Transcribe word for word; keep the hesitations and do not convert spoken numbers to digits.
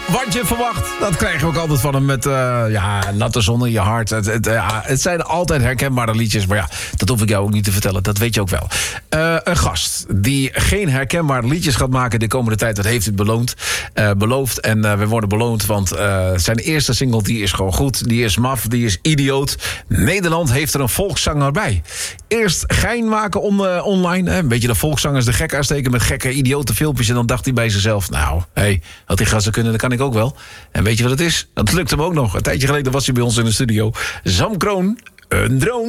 wat je verwacht, dat krijgen we ook altijd van hem met uh, ja, natte zon in je hart. Het, het, uh, het zijn altijd herkenbare liedjes, maar ja, dat hoef ik jou ook niet te vertellen. Dat weet je ook wel. Uh, een gast die geen herkenbare liedjes gaat maken de komende tijd, dat heeft hij beloond, uh, beloofd. En uh, we worden beloond, want uh, zijn eerste single die is gewoon goed. Die is maf, die is idioot. Nederland heeft er een volkszanger bij. Eerst gein maken on, uh, online. Hè? Een beetje de volkszangers de gek aansteken met gekke idiote filmpjes. En dan dacht hij bij zichzelf, nou, hé, hey, had die gasten kunnen, dat kan ik ook wel. En weet je wat het is? Dat lukt hem ook nog. Een tijdje geleden was hij bij ons in de studio. Sam Kroon, een droom.